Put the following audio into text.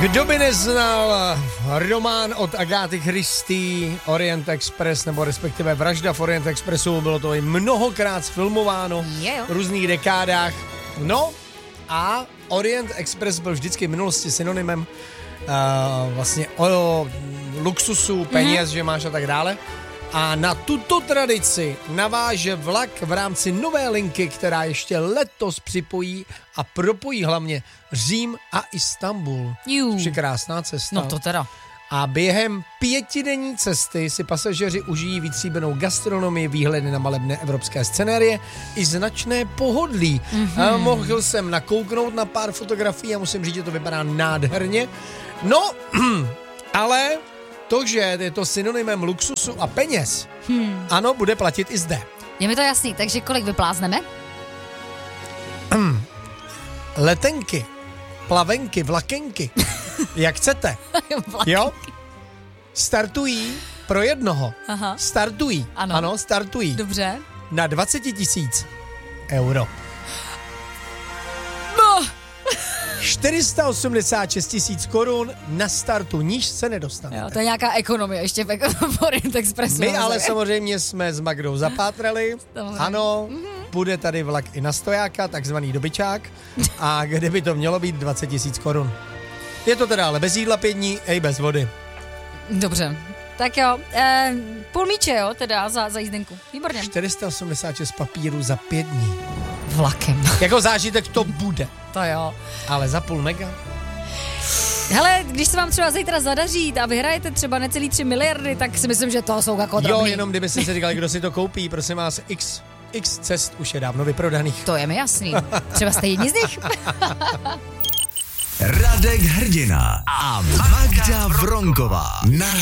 Kdo by neznal román od Agáty Christie Orient Express, nebo respektive Vražda v Orient Expressu, bylo to i mnohokrát filmováno v různých dekádách. No a Orient Express byl vždycky v minulosti synonymem vlastně o luxusu, peněz, že máš a tak dále. A na tuto tradici naváže vlak v rámci nové linky, která ještě letos připojí a propojí hlavně Řím a Istanbul. Což je krásná cesta. No to teda. A během 5denní cesty si pasažeři užijí vytříbenou gastronomii, výhledy na malebné evropské scenérie i značné pohodlí. A mohl jsem nakouknout na pár fotografií a musím říct, že to vypadá nádherně. No, ale to, že je to synonymem luxusu a peněz, ano, bude platit i zde. Je mi to jasný, takže kolik vyplázneme? Letenky, plavenky, vlakenky, jak chcete. Jo? Startují pro jednoho. Aha. Startují. Ano, startují. Dobře. Na 20 000 euro. No. 486 000 korun na startu, níž se nedostane. Jo, to je nějaká ekonomie, ještě v Orient Expressu. My ale samozřejmě jsme s Magdou zapátrali. Ano, bude tady vlak i na stojáka, takzvaný dobyčák. A kde by to mělo být 20 000 korun. Je to teda ale bez jídla 5 dní, i bez vody. Dobře. Tak jo, půl míče, jo, teda za jízdenku. Výborně. 486 papírů za 5 dní. Vlakem. Jako zážitek to bude. To jo. Ale za půl mega. Hele, když se vám třeba zítra zadaří a vyhrajete třeba necelý 3 miliardy, tak si myslím, že to jsou jako drobný. Jo, jenom kdyby si říkali, kdo si to koupí, prosím vás, x cest už je dávno vyprodaných. To je mi jasný. Třeba jste jedni z nich. Radek Hrdina a Magda Vronková.